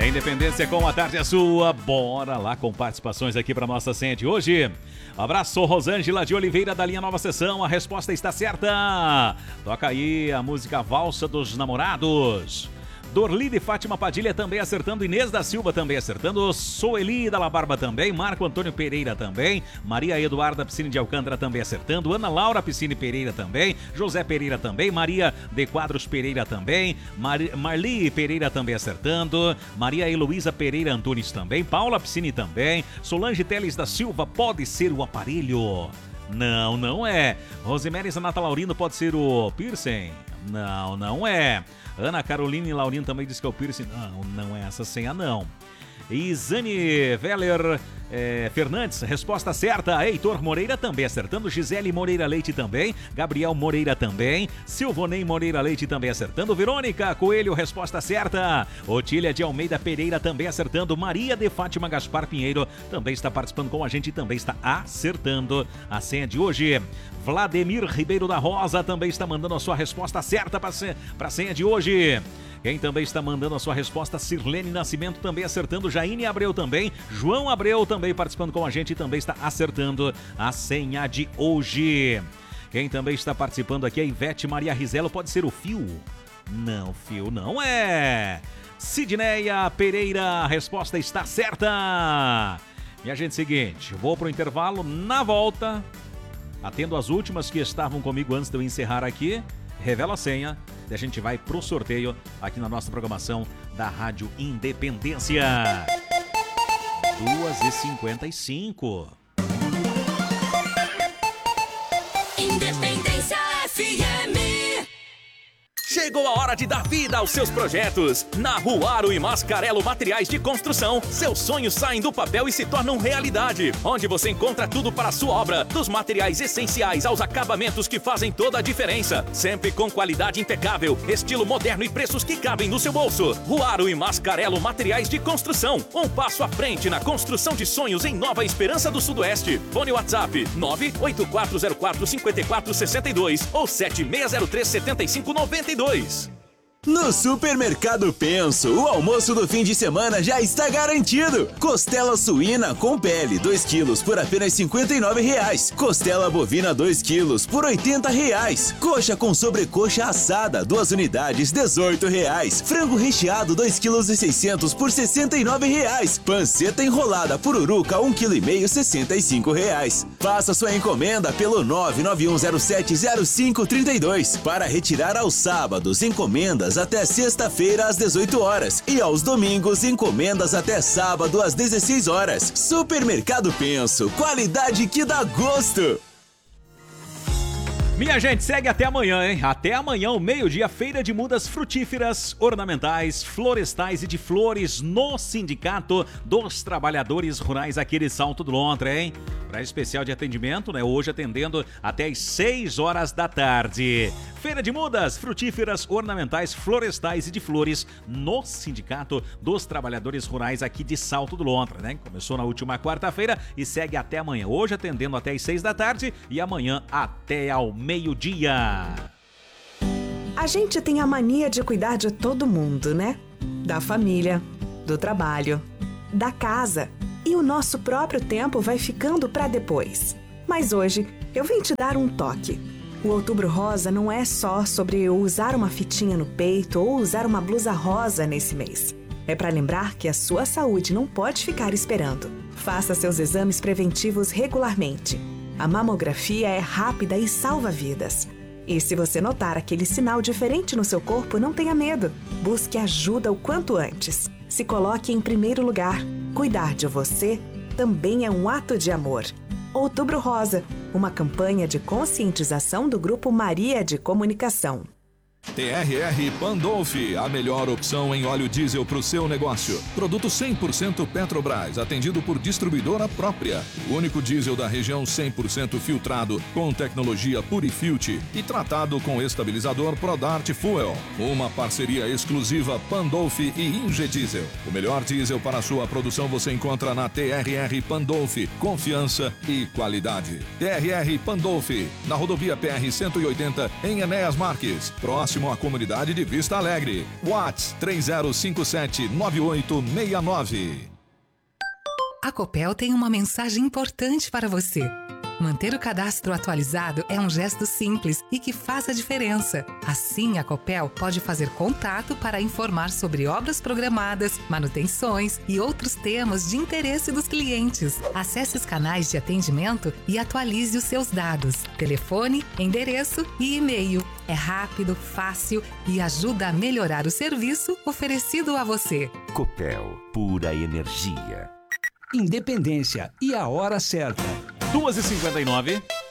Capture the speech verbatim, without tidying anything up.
Independência com a tarde é sua. Bora lá com participações aqui para nossa senha de hoje. Abraço, Rosângela de Oliveira da linha Nova Sessão. A resposta está certa. Toca aí a música Valsa dos Namorados. Dorli de Fátima Padilha também acertando, Inês da Silva também acertando, Soeli da La Barba também, Marco Antônio Pereira também, Maria Eduarda Piscine de Alcântara também acertando, Ana Laura Piscine Pereira também, José Pereira também, Maria de Quadros Pereira também, Mar Marli Pereira também acertando, Maria Heloísa Pereira Antunes também, Paula Piscine também, Solange Teles da Silva, pode ser o aparelho? Não, não é. Rosemary Zanata Laurino, pode ser o piercing? Não, não é. Ana Caroline Laurino também disse que é o piercing. Não, não é essa senha, não. Isane Veller é, Fernandes, resposta certa. Heitor Moreira também acertando. Gisele Moreira Leite também. Gabriel Moreira também. Silvonei Moreira Leite também acertando. Verônica Coelho, resposta certa. Otília de Almeida Pereira também acertando. Maria de Fátima Gaspar Pinheiro também está participando com a gente e também está acertando a senha de hoje. Vladimir Ribeiro da Rosa também está mandando a sua resposta certa para a senha de hoje. Quem também está mandando a sua resposta, Sirlene Nascimento também acertando, Jaine Abreu também, João Abreu também participando com a gente e também está acertando a senha de hoje. Quem também está participando aqui é Ivete Maria Rizelo, pode ser o Fio? Não, Fio não é. Sidneia Pereira, a resposta está certa. Minha gente, seguinte, vou para o intervalo, na volta, atendo as últimas que estavam comigo antes de eu encerrar aqui, revela a senha. E a gente vai pro sorteio aqui na nossa programação da Rádio Independência. duas e cinquenta e cinco. Independência F M. Chegou a hora de dar vida aos seus projetos. Na Ruaro e Mascarello Materiais de Construção, seus sonhos saem do papel e se tornam realidade. Onde você encontra tudo para a sua obra, dos materiais essenciais aos acabamentos que fazem toda a diferença. Sempre com qualidade impecável, estilo moderno e preços que cabem no seu bolso. Ruaro e Mascarello Materiais de Construção, um passo à frente na construção de sonhos em Nova Esperança do Sudoeste. Fone WhatsApp nove oito quatro zero quatro cinco quatro seis dois ou sete seis zero três sete cinco nove dois. No Supermercado Penso, o almoço do fim de semana já está garantido. Costela suína com pele, dois quilos por apenas cinquenta e nove reais. Costela bovina, dois quilos por oitenta reais. Coxa com sobrecoxa assada, duas unidades, dezoito reais. Frango recheado, dois quilos e seiscentos por sessenta e nove reais. Panceta enrolada pururuca, um quilo e meio, sessenta e cinco reais. Faça sua encomenda pelo nove nove um zero sete zero cinco três dois. Para retirar aos sábados, encomendas até sexta-feira às dezoito horas e aos domingos encomendas até sábado às dezesseis horas. Supermercado Penso, qualidade que dá gosto. Minha gente, segue até amanhã, hein? Até amanhã, ao meio-dia, feira de mudas frutíferas, ornamentais, florestais e de flores no Sindicato dos Trabalhadores Rurais aqui de Salto do Lontra, hein? Para especial de atendimento, né? Hoje atendendo até às seis horas da tarde. Feira de mudas frutíferas, ornamentais, florestais e de flores no Sindicato dos Trabalhadores Rurais aqui de Salto do Lontra, né? Começou na última quarta-feira e segue até amanhã. Hoje atendendo até às seis da tarde e amanhã até ao meio-dia. A gente tem a mania de cuidar de todo mundo, né? Da família, do trabalho, da casa. E o nosso próprio tempo vai ficando para depois. Mas hoje eu vim te dar um toque. O Outubro Rosa não é só sobre eu usar uma fitinha no peito ou usar uma blusa rosa nesse mês. É para lembrar que a sua saúde não pode ficar esperando. Faça seus exames preventivos regularmente. A mamografia é rápida e salva vidas. E se você notar aquele sinal diferente no seu corpo, não tenha medo. Busque ajuda o quanto antes. Se coloque em primeiro lugar. Cuidar de você também é um ato de amor. Outubro Rosa, uma campanha de conscientização do Grupo Maria de Comunicação. T R R Pandolfi, a melhor opção em óleo diesel para o seu negócio. Produto cem por cento Petrobras, atendido por distribuidora própria. O único diesel da região cem por cento filtrado, com tecnologia Purifilt e tratado com estabilizador Prodart Fuel. Uma parceria exclusiva Pandolfi e Ingediesel. O melhor diesel para a sua produção você encontra na T R R Pandolfi. Confiança e qualidade. T R R Pandolfi, na rodovia P R cento e oitenta, em Enéas Marques, próximo próximo à comunidade de Vista Alegre. WhatsApp três zero cinco sete nove oito seis nove. A Copel tem uma mensagem importante para você. Manter o cadastro atualizado é um gesto simples e que faz a diferença. Assim, a Copel pode fazer contato para informar sobre obras programadas, manutenções e outros temas de interesse dos clientes. Acesse os canais de atendimento e atualize os seus dados: telefone, endereço e e-mail. É rápido, fácil e ajuda a melhorar o serviço oferecido a você. Copel, pura energia. Independência e a hora certa. duas e cinquenta e nove.